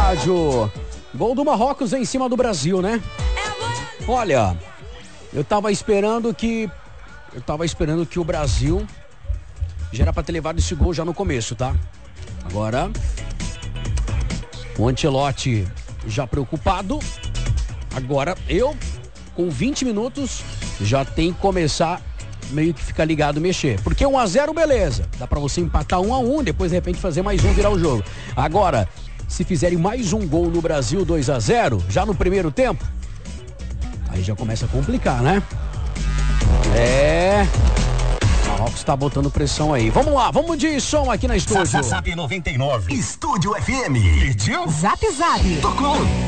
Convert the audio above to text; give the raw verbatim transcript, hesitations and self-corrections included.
rádio. Gol do Marrocos em cima do Brasil, né? Olha, eu tava esperando que... Eu tava esperando que o Brasil já era pra ter levado esse gol já no começo, tá? Agora, o Ancelotti já preocupado. Agora, eu, com vinte minutos, já tem que começar meio que ficar ligado, mexer. Porque um a zero, beleza. Dá pra você empatar um a um, depois de repente fazer mais um, virar o jogo. Agora, se fizerem mais um gol no Brasil, dois a zero, já no primeiro tempo, aí já começa a complicar, né? É... O Marrocos tá botando pressão aí. Vamos lá, vamos de som aqui na estúdio. Zap Zap noventa e nove. Estúdio F M. Pediu? Zap Zap. Tocou.